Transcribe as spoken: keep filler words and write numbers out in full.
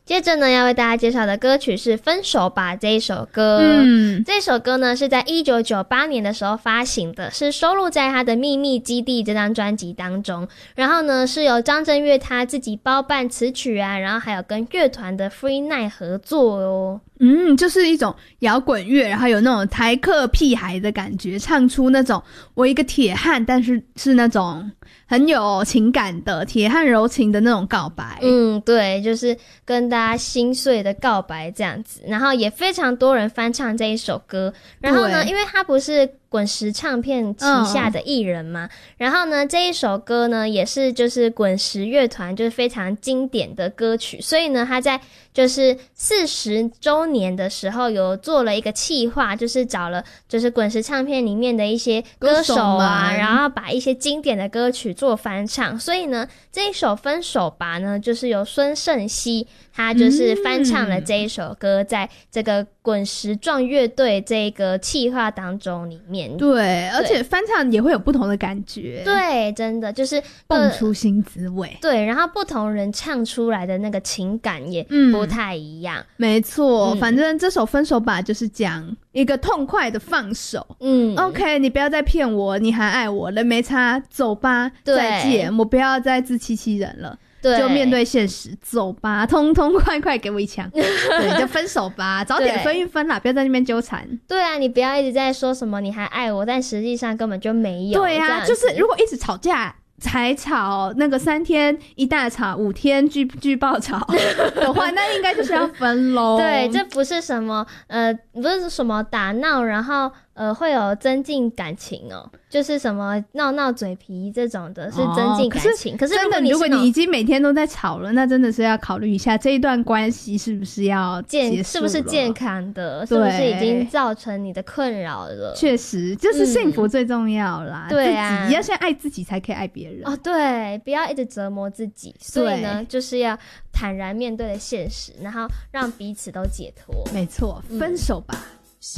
接着呢，要为大家介绍的歌曲是《分手吧》这一首歌。 嗯， 这首歌呢是在一九九八年的时候发行的，是收录在他的《秘密基地》这张专辑当中。然后呢，是由张震岳他自己包办词曲啊，然后还有跟乐团的 Free Night 合作哦。 嗯，就是一种摇滚乐，然后有那种台客屁孩的感觉，唱出那种我一个铁汉，但是是那种很有情感的铁汉柔情的那种告白。 嗯，对，就是跟大家心碎的告白这样子。然后也非常多人翻唱这一首歌。然后呢，因为它不是滚石唱片旗下的艺人嘛、嗯、然后呢这一首歌呢也是就是滚石乐团就是非常经典的歌曲，所以呢他在就是四十周年的时候有做了一个企划，就是找了就是滚石唱片里面的一些歌手啊，然后把一些经典的歌曲做翻唱。所以呢这一首《分手吧》呢就是由孙盛希他就是翻唱了这一首歌，在这个滚石壮乐队这个企划当中里面。 对，而且翻唱也会有不同的感觉。 对，真的就是蹦出新滋味。 对，然后不同人唱出来的那个情感也不太一样。 嗯、没错、嗯，反正这首《分手吧》就是讲一个痛快的放手。嗯 ，OK， 你不要再骗我，你还爱我，人没差，走吧，再见，我不要再自欺欺人了。对，就面对现实，走吧，痛痛快快给我一枪。对，就分手吧，早点分一分啦，不要在那边纠缠。 对啊，你不要一直在说什么你还爱我，但实际上根本就没有。 对啊，就是如果一直吵架才吵那个三天一大吵，五天巨巨爆吵的话，那应该就是要分咯。 对，这不是什么呃，不是什么打闹，然后呃会有增进感情哦。就是什么闹闹嘴皮这种的是增进感情、哦、可是, 可是如果你如果你已经每天都在吵了，那真的是要考虑一下这一段关系是不是要结束了， 是不是健康的，是不是已经造成你的困扰了。 确实就是幸福最重要啦、嗯、对啊，自己要先爱自己才可以爱别人哦。对，不要一直折磨自己，所以呢就是要坦然面对的现实，然后让彼此都解脱。 没错，分手吧、嗯